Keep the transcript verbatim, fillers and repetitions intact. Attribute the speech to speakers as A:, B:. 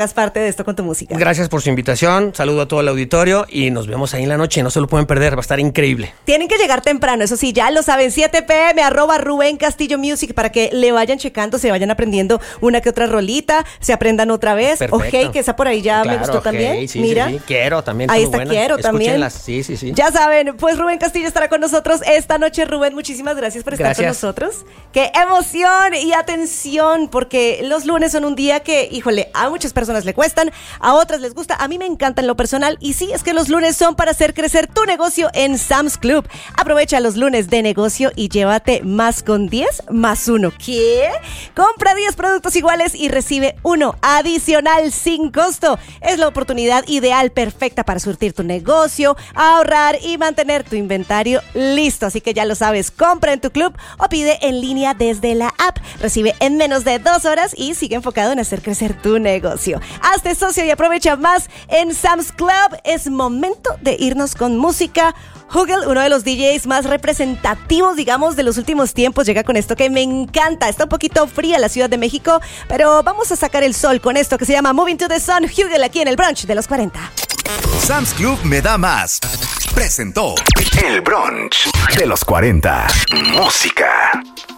A: hagas parte de esto con tu música.
B: Gracias por su invitación, saludo a todo el auditorio y nos vemos ahí en la noche, no se lo pueden perder, va a estar increíble.
A: Tienen que llegar temprano, eso sí, ya lo saben, siete pm, arroba Rubén Castillo Music, para que le vayan checando, se vayan aprendiendo una que otra rolita, se aprendan otra vez.
B: Perfecto.
A: Ojei, que esa por ahí ya
B: Claro,
A: me gustó
B: Ojei,
A: también.
B: sí,
A: Mira.
B: sí, sí. Quiero también.
A: Ahí
B: está
A: está
B: muy buena.
A: Quiero también.
B: Escúchenlas, sí, sí, sí.
A: Ya saben, pues Rubén Castillo estará con nosotros esta noche. Rubén, muchísimas gracias por estar
B: Gracias.
A: con nosotros. ¡Qué emoción y atención! Porque los lunes son un día que, híjole, a muchas personas le cuestan, a otras les gusta, a mí me encanta en lo personal. Y sí, es que los lunes son para hacer crecer tu negocio en Sam's Club. Aprovecha los lunes de negocio y llévate más con diez más uno. ¿Qué? Compra diez productos iguales y recibe uno adicional sin costo. Es la oportunidad ideal, perfecta para surtir tu negocio, ahorrar y mantener tu inventario listo. Así que ya lo sabes, compra en tu club o pide en línea desde la app. Recibe en menos de dos horas y sigue enfocado en hacer crecer tu negocio. Hazte socio y aprovecha más en Sam's Club. Es momento de irnos con música. Hugel, uno de los D Js más representativos, digamos, de los últimos tiempos, llega con esto que me encanta. Está un poquito fría la Ciudad de México, pero vamos a sacar el sol con esto que se llama Moving to the Sun. Hugel aquí en el brunch de los cuarenta.
C: Sam's Club me da más. Presentó el brunch de los cuarenta. Música.